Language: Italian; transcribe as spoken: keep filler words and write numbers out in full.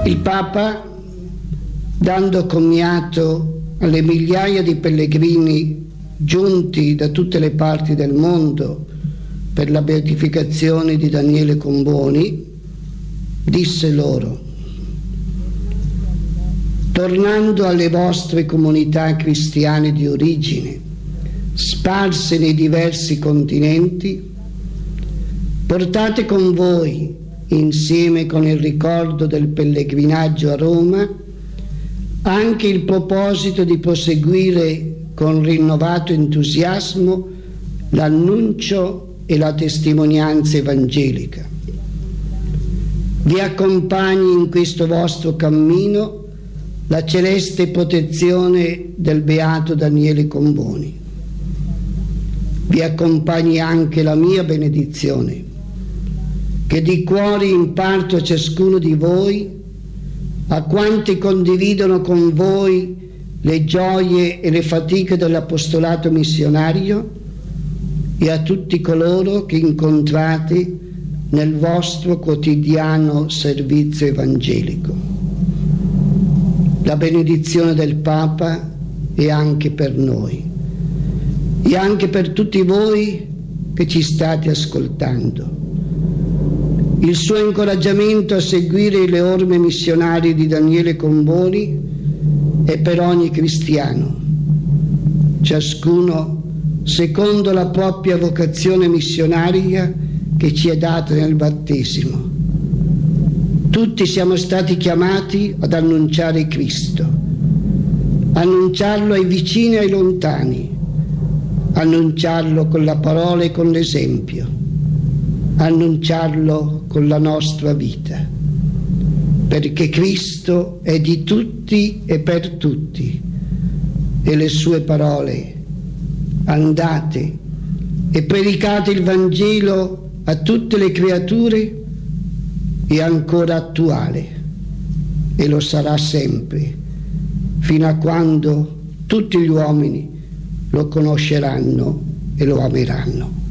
Il Papa, dando commiato alle migliaia di pellegrini giunti da tutte le parti del mondo per la beatificazione di Daniele Comboni, disse loro: tornando alle vostre comunità cristiane di origine, sparse nei diversi continenti, portate con voi, insieme con il ricordo del pellegrinaggio a Roma, anche il proposito di proseguire con rinnovato entusiasmo l'annuncio e la testimonianza evangelica. Vi accompagni in questo vostro cammino la celeste protezione del beato Daniele Comboni. Vi accompagni anche la mia benedizione, che di cuore imparto a ciascuno di voi, a quanti condividono con voi le gioie e le fatiche dell'apostolato missionario e a tutti coloro che incontrate nel vostro quotidiano servizio evangelico. La benedizione del Papa è anche per noi e anche per tutti voi che ci state ascoltando. Il suo incoraggiamento a seguire le orme missionarie di Daniele Comboni è per ogni cristiano, ciascuno secondo la propria vocazione missionaria che ci è data nel battesimo. Tutti siamo stati chiamati ad annunciare Cristo, annunciarlo ai vicini e ai lontani, annunciarlo con la parola e con l'esempio, annunciarlo con la nostra vita, perché Cristo è di tutti e per tutti, e le sue parole: andate e predicate il Vangelo a tutte le creature, è ancora attuale e lo sarà sempre, fino a quando tutti gli uomini lo conosceranno e lo ameranno.